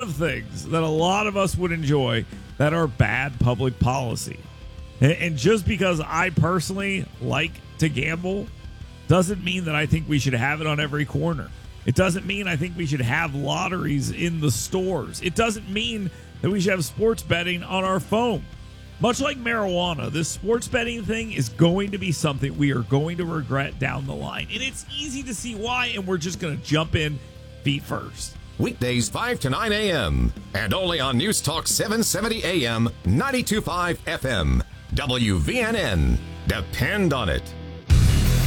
of things that a lot of us would enjoy that are bad public policy. And just because I personally like to gamble doesn't mean that I think we should have it on every corner. It doesn't mean I think we should have lotteries in the stores. It doesn't mean that we should have sports betting on our phone. Much like marijuana, this sports betting thing is going to be something we are going to regret down the line. And it's easy to see why, and we're just going to jump in feet first. Weekdays 5 to 9 a.m. and only on News Talk 770 a.m., 92.5 FM. WVNN. Depend on it.